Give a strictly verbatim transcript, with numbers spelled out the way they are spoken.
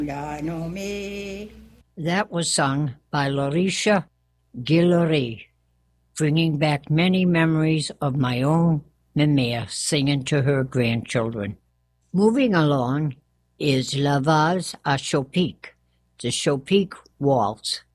That was sung by Larisha Guillory, bringing back many memories of my own Mimea singing to her grandchildren. Moving along is La Valse à Chopik, the Chopik Waltz.